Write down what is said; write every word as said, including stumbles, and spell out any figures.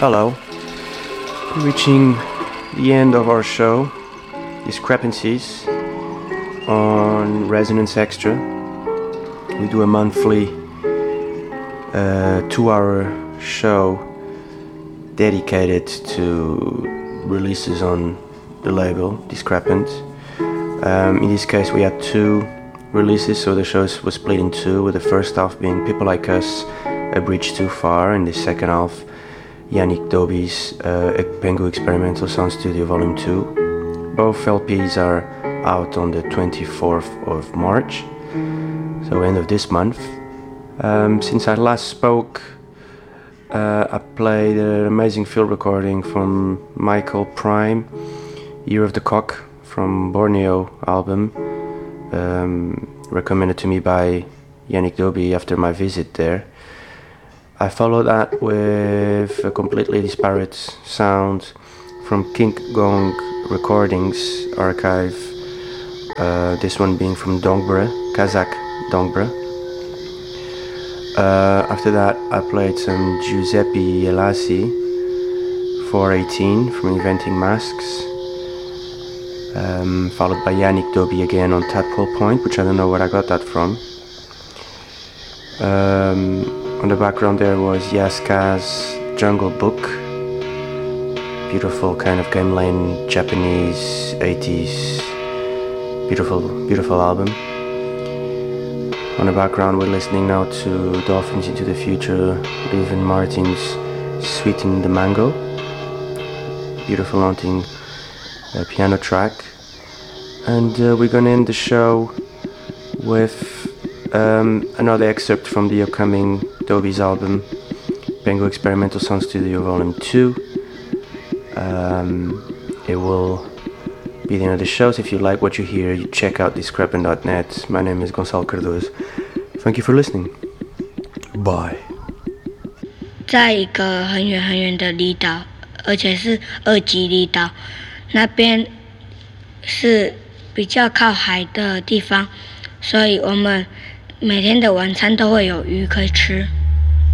Hello. We're reaching the end of our show, Discrepancies, on Resonance Extra. We do a monthly uh, two-hour show dedicated to releases on the label, Discrepant. Um, in this case we had two releases, so the show was split in two, with the first half being People Like Us, A Bridge Too Far, and the second half Yannick Doby's uh, Pengu Experimental Sound Studio Volume two. Both L Ps are out on the twenty-fourth of March, so end of this month. Um, since I last spoke, uh, I played an amazing field recording from Michael Prime, Year of the Cock, from Borneo album, um, recommended to me by Yannick Doby after my visit there. I followed that with a completely disparate sound from King Gong Recordings archive, uh, this one being from Dongbra, Kazakh Dongbra. Uh, after that I played some Giuseppe Elasi, four eighteen, from Inventing Masks, um, followed by Yannick Doby again on Tadpole Point, which I don't know where I got that from. Um, On the background there was Yaska's Jungle Book, beautiful kind of gamelan Japanese eighties, beautiful, beautiful album. On the background we're listening now to Dolphins Into the Future, Reuven Martin's Sweeten the Mango, beautiful haunting uh, piano track. And uh, we're gonna end the show with um, another excerpt from the upcoming Doby's album, Pengu Experimental Sound Studio Volume two. Um, it will be the end of the show, so if you like what you hear, you check out discrepant dot net. My name is Gonçalo Cardoso. Thank you for listening. Bye. 在一个很远很远的离岛，而且是二级离岛，那边是比较靠海的地方，所以我们每天的晚餐都会有鱼可以吃。